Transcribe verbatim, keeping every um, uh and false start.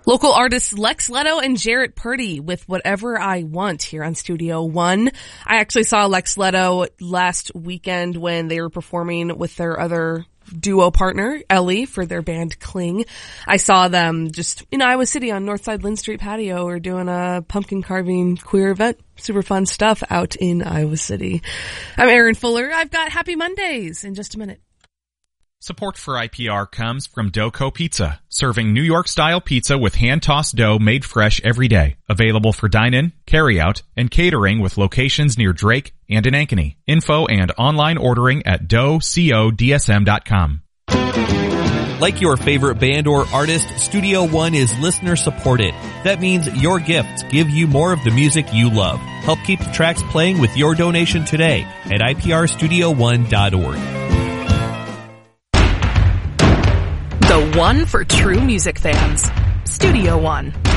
Local artists Lex Leto and Jarrett Purdy with Whatever I Want here on Studio One. I actually saw Lex Leto last weekend when they were performing with their other duo partner, Ellie, for their band Cling. I saw them just in Iowa City on Northside Lynn Street patio. We're doing a pumpkin carving queer event. Super fun stuff out in Iowa City. I'm Erin Fuller. I've got Happy Mondays in just a minute. Support for I P R comes from Doco Pizza, serving New York-style pizza with hand-tossed dough made fresh every day. Available for dine-in, carry-out, and catering with locations near Drake and in Ankeny. Info and online ordering at dough co d s m dot com. Like your favorite band or artist, Studio One is listener supported. That means your gifts give you more of the music you love. Help keep the tracks playing with your donation today at I P R studio one dot org. The one for true music fans. Studio One.